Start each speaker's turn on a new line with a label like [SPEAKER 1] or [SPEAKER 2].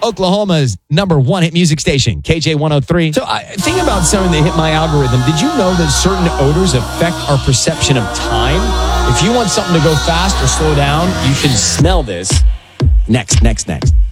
[SPEAKER 1] Oklahoma's #1 hit music station, KJ103. So think about something that hit my algorithm. Did you know that certain odors affect our perception of time? If you want something to go fast or slow down, you can smell this. Next.